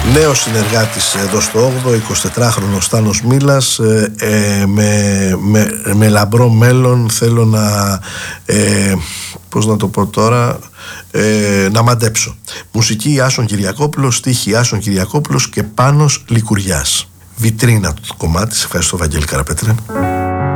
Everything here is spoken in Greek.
Νέος συνεργάτης εδώ στο 8ο, 24χρονος Στάνος Μίλας, με λαμπρό μέλλον. Θέλω να, πώς να το πω τώρα, να μαντέψω. Μουσική Άσον Κυριακόπουλος, στίχη Άσον Κυριακόπουλος και Πάνος Λικουριάς. Βιτρίνα του κομμάτι. Σε ευχαριστώ, Βαγγέλη Καραπέτρε.